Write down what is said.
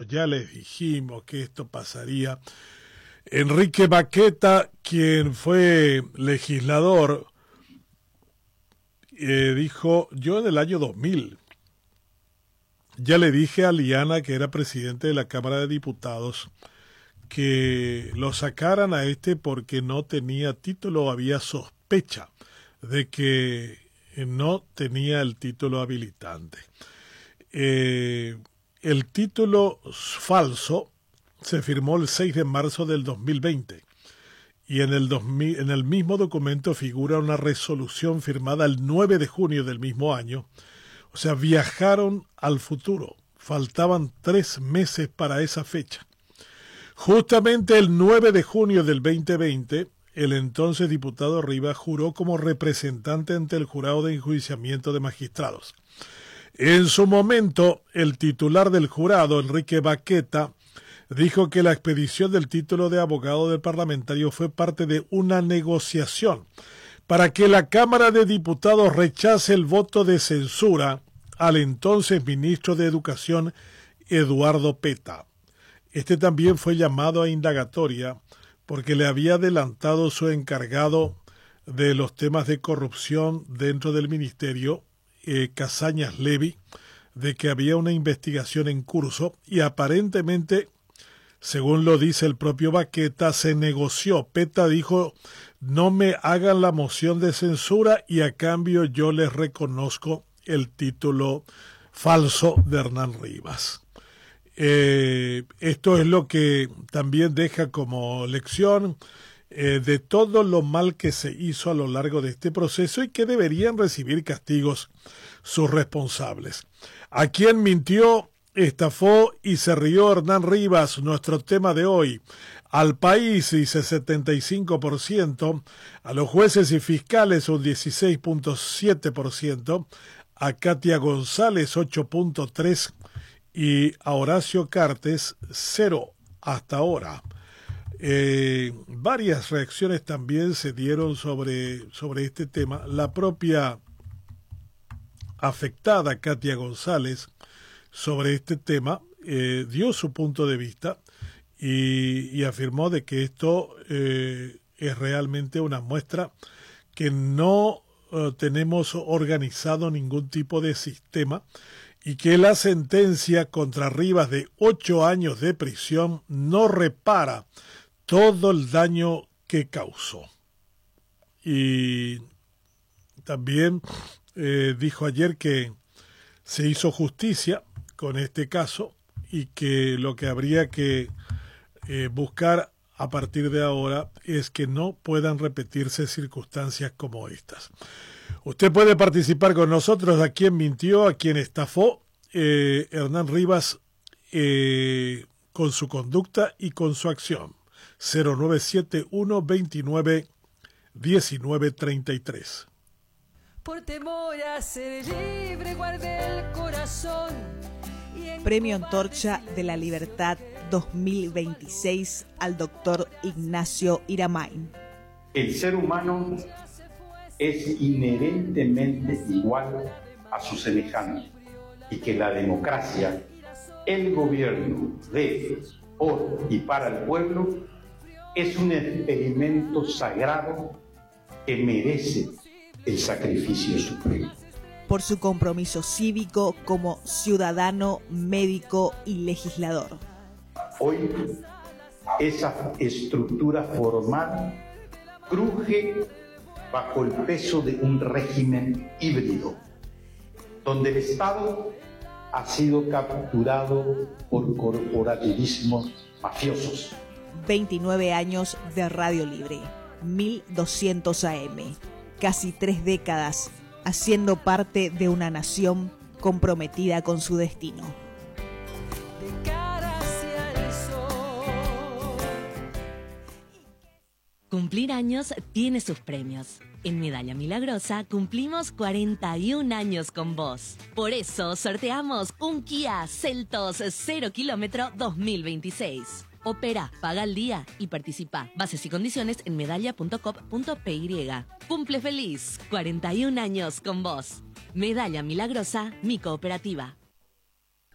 ya les dijimos que esto pasaría. Enrique Baqueta, quien fue legislador, dijo, yo en el año 2000, ya le dije a Liana, que era presidente de la Cámara de Diputados, que lo sacaran a porque no tenía título o había sospecha de que no tenía el título habilitante. El título falso se firmó el 6 de marzo del 2020 y en el mismo documento figura una resolución firmada el 9 de junio del mismo año. O sea, viajaron al futuro. Faltaban 3 meses para esa fecha. Justamente el 9 de junio del 2020, el entonces diputado Rivas juró como representante ante el jurado de enjuiciamiento de magistrados. En su momento, el titular del jurado, Enrique Baqueta, dijo que la expedición del título de abogado del parlamentario fue parte de una negociación para que la Cámara de Diputados rechace el voto de censura al entonces ministro de Educación, Eduardo Petta. Este también fue llamado a indagatoria porque le había adelantado su encargado de los temas de corrupción dentro del ministerio, Casañas Levy, de que había una investigación en curso y aparentemente, según lo dice el propio Baqueta, se negoció. Petta dijo, no me hagan la moción de censura y a cambio yo les reconozco el título falso de Hernán Rivas. Esto es lo que también deja como lección de todo lo mal que se hizo a lo largo de este proceso y que deberían recibir castigos sus responsables. ¿A quién mintió, estafó y se rió Hernán Rivas? Nuestro tema de hoy. Al país dice 75%, a los jueces y fiscales un 16.7%, a Katia González 8.3% y a Horacio Cartes 0 hasta ahora. Varias reacciones también se dieron sobre este tema. La propia afectada Katia González sobre este tema dio su punto de vista y afirmó de que esto es realmente una muestra que no tenemos organizado ningún tipo de sistema y que la sentencia contra Rivas de 8 años de prisión no repara todo el daño que causó. Y también dijo ayer que se hizo justicia con este caso y que lo que habría que buscar a partir de ahora es que no puedan repetirse circunstancias como estas. Usted puede participar con nosotros a quien mintió, a quien estafó Hernán Rivas con su conducta y con su acción. 0971 29 19 33. Por temor a ser libre guardé el corazón. Premio Antorcha de la Libertad 2026 al doctor Ignacio Iramain. El ser humano es inherentemente igual a su semejante y que la democracia, el gobierno de, por y para el pueblo, es un experimento sagrado que merece el sacrificio supremo. Por su compromiso cívico como ciudadano, médico y legislador. Hoy, esa estructura formal cruje bajo el peso de un régimen híbrido, donde el Estado ha sido capturado por corporativismos mafiosos. 29 años de Radio Libre, 1200 AM, casi 3 décadas haciendo parte de una nación comprometida con su destino. De cara hacia el sol. Cumplir años tiene sus premios. En Medalla Milagrosa cumplimos 41 años con vos. Por eso sorteamos un Kia Seltos 0 kilómetro 2026. Opera, paga al día y participa. Bases y condiciones en medalla.coop.py. Cumple feliz, 41 años con vos. Medalla Milagrosa, mi cooperativa.